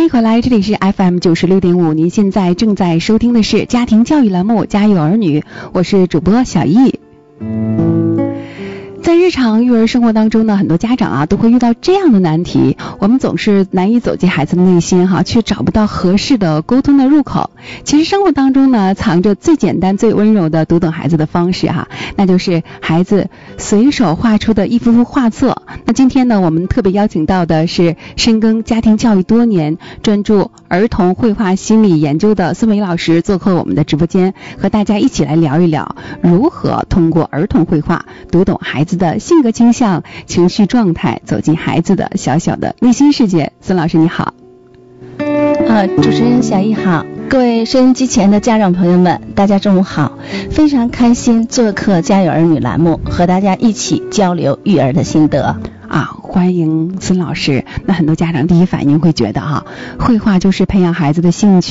迎回来，这里是 FM96.5，您现在正在收听的是家庭教育栏目《家有儿女》，我是主播小艺。在日常育儿生活当中呢，很多家长都会遇到这样的难题，我们总是难以走进孩子的内心却找不到合适的沟通的入口。其实生活当中呢，藏着最简单最温柔的读懂孩子的方式那就是孩子随手画出的一幅幅画册。那今天呢，我们特别邀请到的是深耕家庭教育多年，专注儿童绘画心理研究的孙伟老师做客我们的直播间，和大家一起来聊一聊如何通过儿童绘画读懂孩子的性格倾向、情绪状态，走进孩子的小小的内心世界。孙老师你好。 主持人小艺好，各位收音机前的家长朋友们，大家中午好，非常开心做客家有儿女栏目，和大家一起交流育儿的心得。 欢迎孙老师。那很多家长第一反应会觉得绘画就是培养孩子的兴趣